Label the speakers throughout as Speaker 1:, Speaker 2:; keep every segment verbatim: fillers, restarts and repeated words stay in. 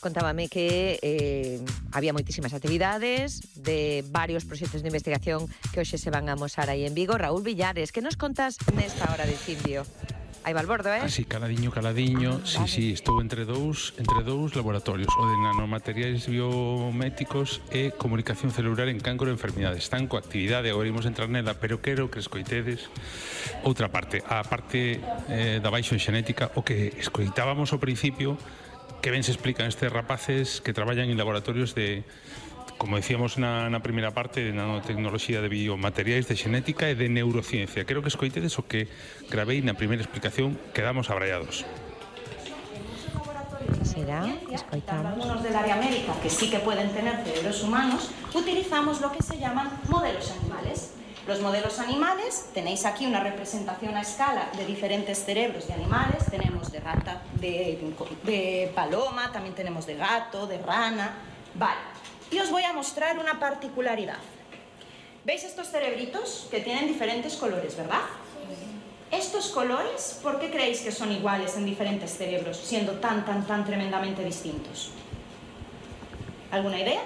Speaker 1: contábame que eh, había moitísimas actividades de varios proxectos de investigación que hoxe se van a amosar aí en Vigo. Raúl Villares, que nos contas nesta hora de Cindio? Aí va al bordo, eh?
Speaker 2: Así, caladiño, caladiño.
Speaker 1: Ah,
Speaker 2: sí,
Speaker 1: vale.
Speaker 2: sí, estou entre dous entre dous laboratorios, o de nanomateriais biométricos e comunicación celular en cancro e enfermidades. Están coa actividade, agora imos entrar nela, pero quero que escoitedes outra parte, a parte eh, da baixo en xenética, o que escoitábamos ao principio, que ben se explican estes rapaces que traballan en laboratorios de, como decíamos na, na primeira parte, de nanotecnoloxía de biomateriais, de xenética e de neurociencia. Quero que escoitedes o que gravei na primeira explicación, quedamos abraiados.
Speaker 1: Será, escoitamos.
Speaker 3: Algunos del área médica que sí que pueden tener cerebros humanos, utilizamos lo que se llaman modelos animales. Los modelos animales, tenéis aquí una representación a escala de diferentes cerebros de animales, tenemos de rata, de, de paloma, también tenemos de gato, de rana, vale. Y os voy a mostrar una particularidad. ¿Veis estos cerebritos que tienen diferentes colores, verdad? Estos colores, ¿por qué creéis que son iguales en diferentes cerebros, siendo tan, tan, tan tremendamente distintos? ¿Alguna idea?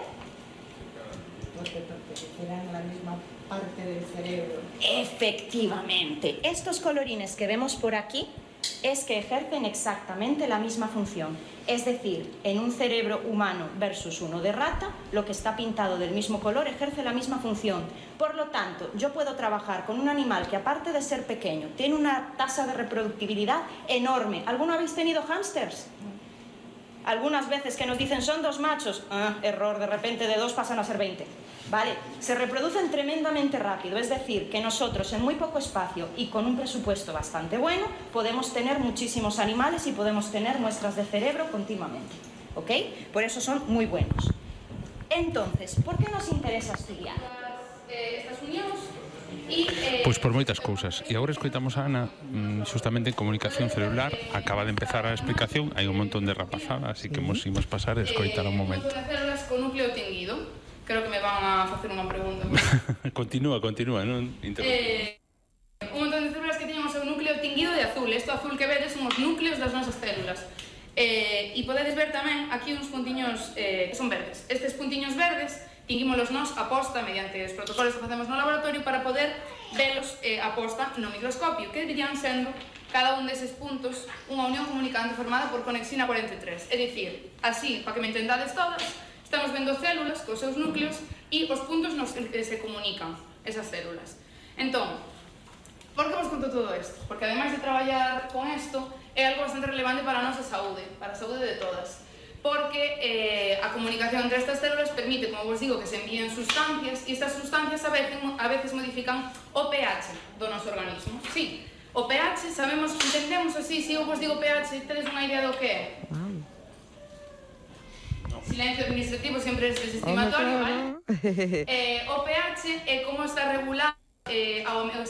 Speaker 4: Porque pertenecerán a la misma parte del cerebro.
Speaker 3: Efectivamente. Estos colorines que vemos por aquí es que ejercen exactamente la misma función. Es decir, en un cerebro humano versus uno de rata, lo que está pintado del mismo color ejerce la misma función. Por lo tanto, yo puedo trabajar con un animal que, aparte de ser pequeño, tiene una tasa de reproductibilidad enorme. ¿Alguno habéis tenido hámsters? Algunas veces que nos dicen son dos machos, ah, error, de repente de dos pasan a ser veinte. Vale, se reproducen tremendamente rápido, es decir, que nosotros en muy poco espacio y con un presupuesto bastante bueno podemos tener muchísimos animales y podemos tener muestras de cerebro continuamente, ¿ok? Por eso son muy buenos. Entonces, ¿por qué nos interesa estudiar estas uniones?
Speaker 2: Pois por moitas cousas. E agora escoitamos a Ana justamente en comunicación celular. Acaba de empezar a explicación. Hai un montón de rapazada, así que nos imos pasar a escoitar un momento.
Speaker 5: Eh, células con núcleo tinguido. Creo que me van a facer unha pregunta.
Speaker 2: Continúa, continúa, non?
Speaker 5: Eh, un montón de células que teñen o seu núcleo tinguido de azul. Isto azul que vedes son os núcleos das nosas células. Eh, e podedes ver tamén aquí uns puntiños eh, que son verdes. Estes puntiños verdes tinguímolos nos a posta mediante os protocolos que facemos no laboratorio para poder velos eh, a posta no microscopio, que dirían sendo cada un deses puntos unha unión comunicante formada por conexina cuarenta e tres. É dicir, así, para que me entendades todas, estamos vendo células cos seus núcleos e os puntos nos que se comunican esas células. Entón, por que vos conto todo isto? Porque ademais de traballar con isto, é algo bastante relevante para a nosa saúde, para a saúde de todas. Porque eh, a comunicación entre estas células permite, como vos digo, que se envíen sustancias e estas sustancias a veces, a veces modifican o pH do noso organismo. Sí, o pH, sabemos, entendemos así, se eu vos digo pH, tedes unha idea do que é? Wow. Silencio administrativo sempre é desestimatorio, vale? Eh, o pH é como está regulado eh, a